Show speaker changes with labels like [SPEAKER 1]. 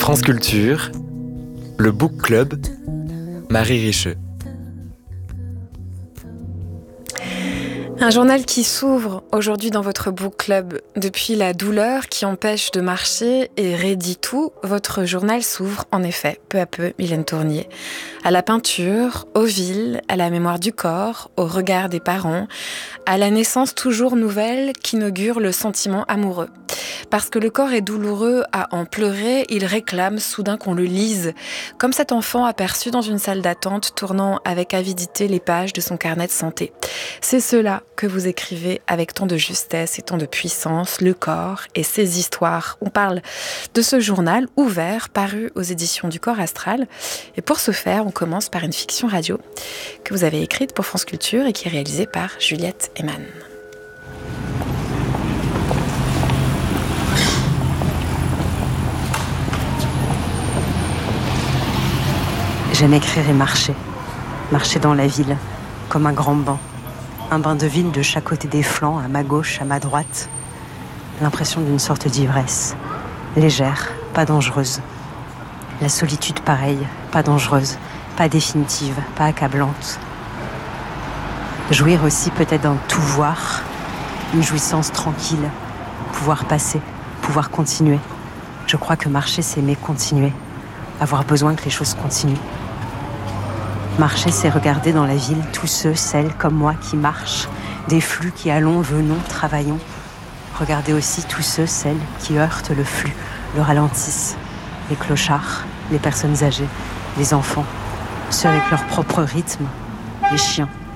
[SPEAKER 1] France Culture, le Book Club, Marie Richeux.
[SPEAKER 2] Un journal qui s'ouvre aujourd'hui dans votre book club. Depuis la douleur qui empêche de marcher et raidit tout, votre journal s'ouvre en effet, peu à peu, Mylène Tournier. À la peinture, aux villes, à la mémoire du corps, au regard des parents, à la naissance toujours nouvelle qu'inaugure le sentiment amoureux. Parce que le corps est douloureux à en pleurer, il réclame soudain qu'on le lise, comme cet enfant aperçu dans une salle d'attente tournant avec avidité les pages de son carnet de santé. C'est cela que vous écrivez avec tant de justesse et tant de puissance, le corps et ses histoires. On parle de ce journal ouvert, paru aux éditions du Corps Astral. Et pour ce faire, on commence par une fiction radio que vous avez écrite pour France Culture et qui est réalisée par Juliette Eman.
[SPEAKER 3] J'aime écrire et marcher. Marcher dans la ville, comme un grand banc. Un bain de ville de chaque côté des flancs, à ma gauche, à ma droite. L'impression d'une sorte d'ivresse. Légère, pas dangereuse. La solitude pareille, pas dangereuse, pas définitive, pas accablante. Jouir aussi peut-être d'un tout voir. Une jouissance tranquille. Pouvoir passer, pouvoir continuer. Je crois que marcher, c'est aimer continuer. Avoir besoin que les choses continuent. Marcher, c'est regarder dans la ville tous ceux, celles comme moi qui marchent, des flux qui allons, venons, travaillons. Regarder aussi tous ceux, celles qui heurtent le flux, le ralentissent. Les clochards, les personnes âgées, les enfants, ceux avec leur propre rythme, les chiens.